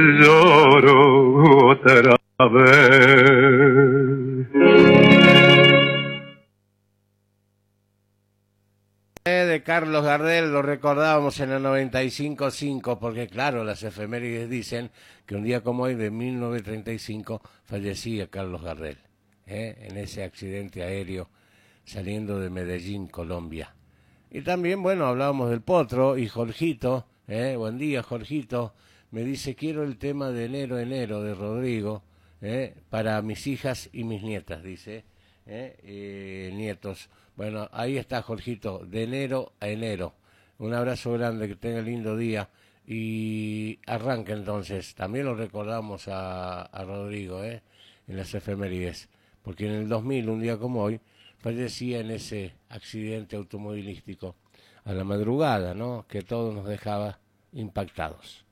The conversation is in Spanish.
lloro otra vez. De Carlos Gardel lo recordábamos en el 95.5 porque claro, las efemérides dicen que un día como hoy de 1935 fallecía Carlos Gardel, en ese accidente aéreo saliendo de Medellín, Colombia. Y también, bueno, hablábamos del Potro y Jorgito, buen día Jorgito, me dice quiero el tema de enero, enero de Rodrigo, para mis hijas y mis nietas, dice, nietos. Bueno, ahí está Jorgito, de enero a enero. Un abrazo grande, que tenga lindo día. Y arranca entonces, también lo recordamos a Rodrigo, en las efemérides, porque en el 2000, un día como hoy, fallecía en ese accidente automovilístico a la madrugada, ¿no? Que todos nos dejaba impactados.